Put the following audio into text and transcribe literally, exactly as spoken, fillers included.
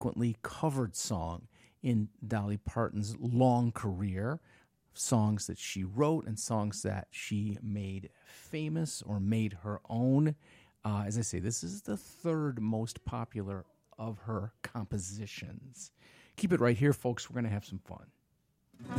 frequently covered song in Dolly Parton's long career. Songs that she wrote and songs that she made famous or made her own. Uh, as I say, this is the third most popular of her compositions. Keep it right here, folks. We're going to have some fun.